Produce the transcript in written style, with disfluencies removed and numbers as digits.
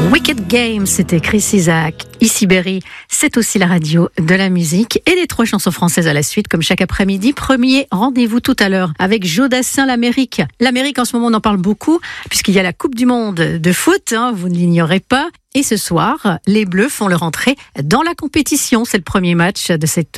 Wicked Game, c'était Chris Isaak. Ici Berry, c'est aussi la radio de la musique et des 3 chansons françaises à la suite, comme chaque après-midi. Premier rendez-vous tout à l'heure avec Jodassin, l'Amérique. L'Amérique, en ce moment, on en parle beaucoup, puisqu'il y a la Coupe du Monde de foot, vous ne l'ignorez pas. Et ce soir, les Bleus font leur entrée dans la compétition. C'est le premier match de cette